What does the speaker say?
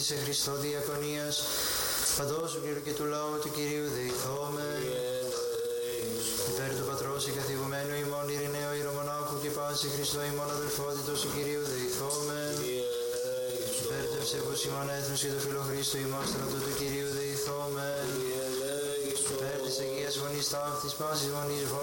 σε Χριστό διακονίας, παντός του κλήρου και του λαού του Κυρίου δεηθόμεν. Υπέρ του Πατρός και καθηγουμένου ημών Ειρηναίου Ιερομονάχου και πάση Χριστό ημών αδελφότητος του Κυρίου δεηθόμεν. Υπέρ του ευσεβούς ημών έθνους και του φιλοχρίστου ημών στρατού του Κυρίου δεηθόμεν. Υπέρ της Αγίας Φωνής ταύτης πάσης μονής